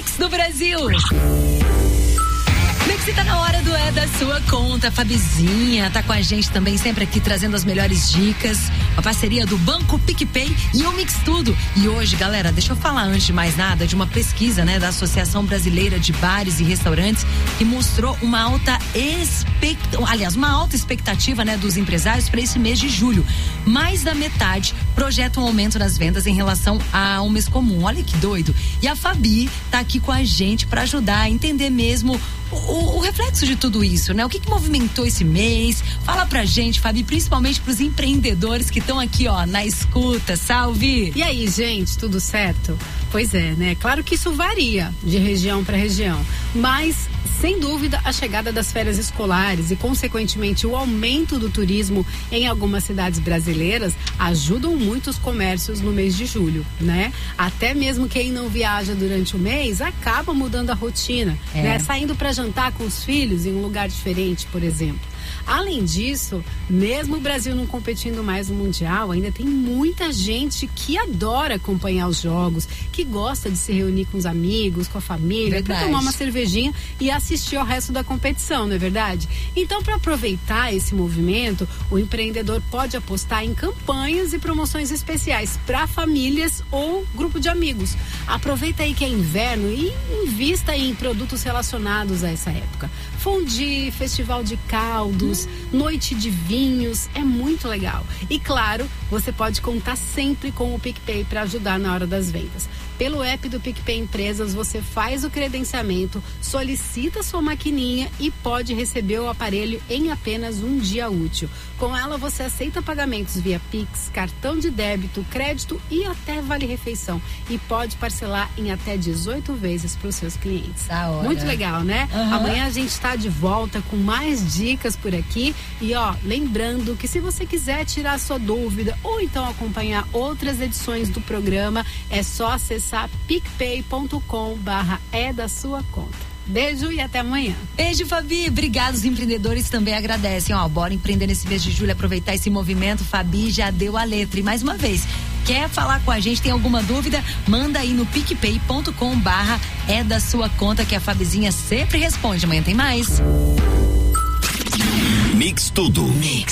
Mix do Brasil. Mix, tá na hora do É da Sua Conta. A Fabizinha tá com a gente também, sempre aqui trazendo as melhores dicas. A parceria do Banco PicPay e o Mix Tudo. E hoje, galera, deixa eu falar antes de mais nada de uma pesquisa, né, da Associação Brasileira de Bares e Restaurantes, que mostrou uma alta expectativa, né, dos empresários para esse mês de julho. Mais da metade projeta um aumento nas vendas em relação ao mês comum. Olha que doido. E a Fabi tá aqui com a gente para ajudar a entender mesmo o reflexo de tudo isso, né? O que movimentou esse mês? Fala pra gente, Fabi, principalmente pros empreendedores que estão aqui, ó, na escuta. Salve! E aí, gente, tudo certo? Pois é, né? Claro que isso varia de região para região, mas sem dúvida a chegada das férias escolares e consequentemente o aumento do turismo em algumas cidades brasileiras ajudam muito os comércios no mês de julho, né? Até mesmo quem não viaja durante o mês acaba mudando a rotina, né? Saindo para jantar com os filhos em um lugar diferente, por exemplo. Além disso, mesmo o Brasil não competindo mais no Mundial, ainda tem muita gente que adora acompanhar os jogos, que gosta de se reunir com os amigos, com a família, para tomar uma cervejinha e assistir ao resto da competição, não é verdade? Então, para aproveitar esse movimento, o empreendedor pode apostar em campanhas e promoções especiais para famílias ou grupo de amigos. Aproveita aí que é inverno e invista em produtos relacionados a essa época. Fondue, festival de caldos, noite de vinhos, é muito legal. E claro, você pode contar sempre com o PicPay para ajudar na hora das vendas. Pelo app do PicPay Empresas, você faz o credenciamento, solicita sua maquininha e pode receber o aparelho em apenas um dia útil. Com ela, você aceita pagamentos via Pix, cartão de débito, crédito e até vale-refeição. E pode parcelar em até 18 vezes para os seus clientes. Muito legal, né? Amanhã a gente está de volta com mais dicas por aqui. E ó, lembrando que se você quiser tirar sua dúvida ou então acompanhar outras edições do programa, é só acessar picpay.com/é da sua conta. Beijo e até amanhã. Beijo, Fabi. Obrigado. Os empreendedores também agradecem. Ó, bora empreender nesse mês de julho, aproveitar esse movimento. Fabi já deu a letra. E mais uma vez, quer falar com a gente, tem alguma dúvida? Manda aí no picpay.com/é da sua conta, que a Fabizinha sempre responde. Amanhã tem mais. Mix Tudo. Mix.